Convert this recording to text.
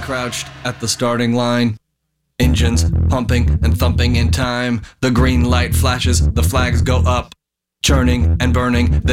crouched at the starting line. Engines pumping and thumping in time. The green light flashes, the flags go up. Churning and burning,